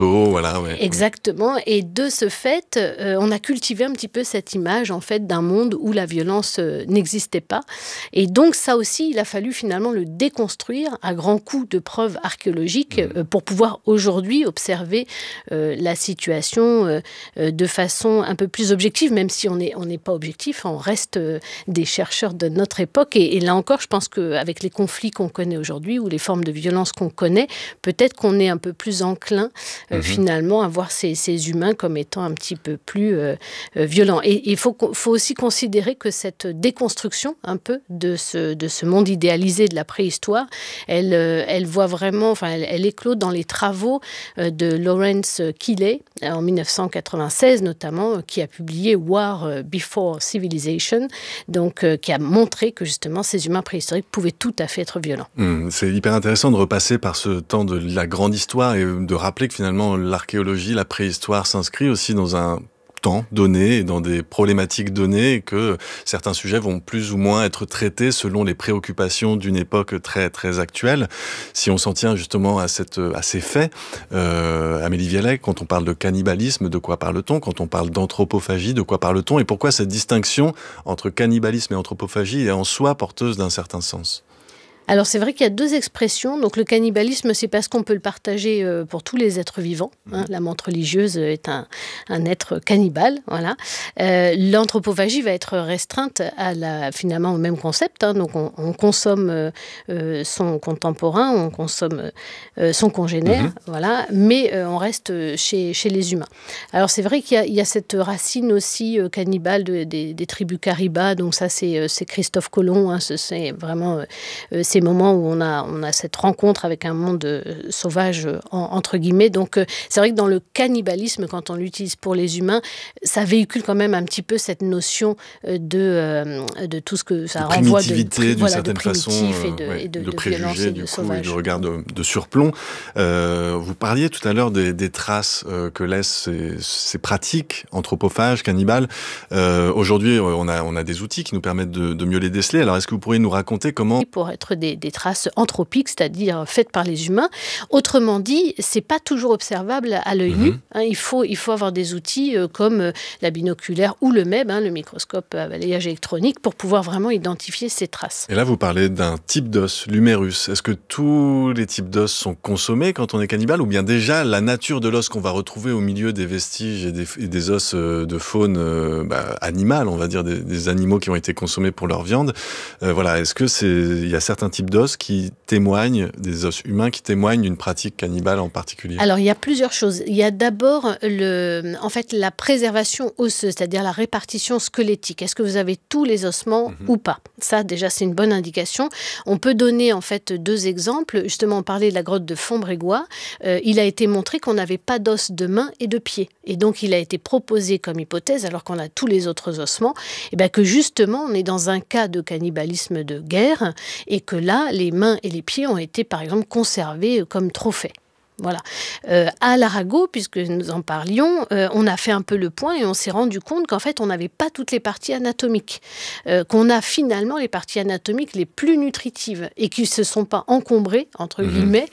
voilà, ouais. Exactement. Et de ce fait, on a cultivé un petit peu cette image, en fait, d'un monde où la violence n'existait pas. Et donc, ça aussi, il a fallu finalement le déconstruire à grands coups de preuves archéologiques pour pouvoir aujourd'hui observer la situation de façon un peu plus objective, même si on n'est pas objectif, on reste des chercheurs de notre époque. Et là encore, je pense qu'avec les conflits qu'on connaît aujourd'hui ou les formes de violence qu'on connaît, peut-être qu'on est un peu plus enclin finalement à voir ces humains comme étant un petit peu plus violents. Et il faut aussi considérer que cette déconstruction un peu de ce monde idéalisé de la préhistoire, elle voit vraiment, enfin elle éclot dans les travaux de Lawrence Keeley en 1996 notamment, qui a publié War Before Civilization, donc qui a montré que justement ces humains préhistoriques pouvaient tout à fait être violents. C'est hyper intéressant de repasser par ce temps de la grande histoire et de rappeler que finalement l'archéologie, la préhistoire s'inscrit aussi dans un temps donné et dans des problématiques données et que certains sujets vont plus ou moins être traités selon les préoccupations d'une époque très, très actuelle. Si on s'en tient justement à ces faits, Amélie Vialet, quand on parle de cannibalisme, de quoi parle-t-on? Quand on parle d'anthropophagie, de quoi parle-t-on? Et pourquoi cette distinction entre cannibalisme et anthropophagie est en soi porteuse d'un certain sens? Alors c'est vrai qu'il y a deux expressions. Donc le cannibalisme, c'est parce qu'on peut le partager pour tous les êtres vivants. La menthe religieuse est un être cannibale. Voilà. L'anthropophagie va être restreinte finalement au même concept. Donc on consomme son contemporain, on consomme son congénère, voilà, mais on reste chez les humains. Alors c'est vrai qu'il y a cette racine aussi cannibale des tribus Cariba. Donc ça c'est Christophe Colomb. C'est vraiment ces moments où on a cette rencontre avec un monde sauvage, entre guillemets. Donc, c'est vrai que dans le cannibalisme, quand on l'utilise pour les humains, ça véhicule quand même un petit peu cette notion de tout ce que ça renvoie d'une certaine façon, et de préjugés, violence et de sauvage. Et de regard de surplomb. Vous parliez tout à l'heure des traces que laissent ces pratiques anthropophages, cannibales. Aujourd'hui, on a des outils qui nous permettent de mieux les déceler. Alors, est-ce que vous pourriez nous raconter comment... Pour être des traces anthropiques, c'est-à-dire faites par les humains. Autrement dit, c'est pas toujours observable à l'œil nu. Il faut avoir des outils comme la binoculaire ou le MEB, le microscope à balayage électronique, pour pouvoir vraiment identifier ces traces. Et là, vous parlez d'un type d'os, l'humérus. Est-ce que tous les types d'os sont consommés quand on est cannibale, ou bien déjà la nature de l'os qu'on va retrouver au milieu des vestiges et des os de faune animale, on va dire des animaux qui ont été consommés pour leur viande. Voilà, est-ce que il y a certains types d'os qui témoignent, des os humains qui témoignent d'une pratique cannibale en particulier? Alors, il y a plusieurs choses. Il y a d'abord la préservation osseuse, c'est-à-dire la répartition squelettique. Est-ce que vous avez tous les ossements ou pas? Ça, déjà, c'est une bonne indication. On peut donner, en fait, deux exemples. Justement, on parlait de la grotte de Fontbrégois. Il a été montré qu'on n'avait pas d'os de main et de pied. Et donc, il a été proposé comme hypothèse, alors qu'on a tous les autres ossements, que justement, on est dans un cas de cannibalisme de guerre et que là, les mains et les pieds ont été, par exemple, conservés comme trophées. Voilà. À l'Arago, puisque nous en parlions, on a fait un peu le point et on s'est rendu compte qu'en fait, on n'avait pas toutes les parties anatomiques, qu'on a finalement les parties anatomiques les plus nutritives et qui ne se sont pas encombrées, entre guillemets,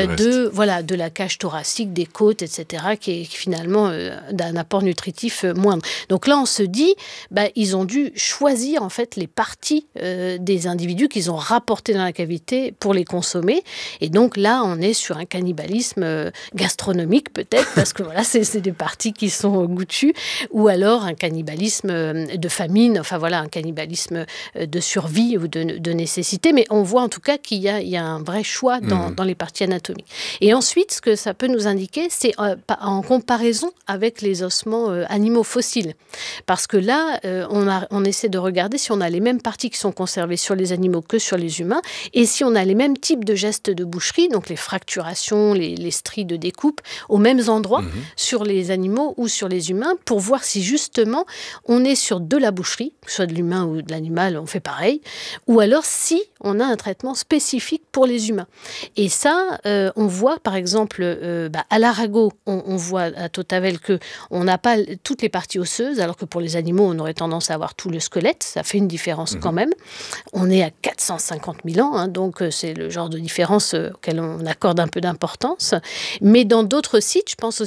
de la cage thoracique, des côtes, etc., qui est finalement d'un apport nutritif moindre. Donc là, on se dit, ils ont dû choisir en fait les parties des individus qu'ils ont rapportées dans la cavité pour les consommer. Et donc là, on est sur un cannibalisme gastronomique peut-être, parce que voilà, c'est des parties qui sont goûtues, ou alors un cannibalisme de famine, enfin voilà, un cannibalisme de survie ou de nécessité, mais on voit en tout cas qu'il y a un vrai choix dans les parties anatomiques. Et ensuite, ce que ça peut nous indiquer, c'est en comparaison avec les ossements animaux fossiles, parce que là, on essaie de regarder si on a les mêmes parties qui sont conservées sur les animaux que sur les humains, et si on a les mêmes types de gestes de boucherie, donc les fracturations, les stries de découpe aux mêmes endroits sur les animaux ou sur les humains, pour voir si justement on est sur de la boucherie, soit de l'humain ou de l'animal, on fait pareil, ou alors si on a un traitement spécifique pour les humains. Et ça, on voit par exemple à l'Arago, on voit à Tautavel qu'on n'a pas toutes les parties osseuses, alors que pour les animaux, on aurait tendance à avoir tout le squelette, ça fait une différence quand même. On est à 450 000 ans, donc c'est le genre de différence auquel on accorde un peu d'importance. Mais dans d'autres sites, je pense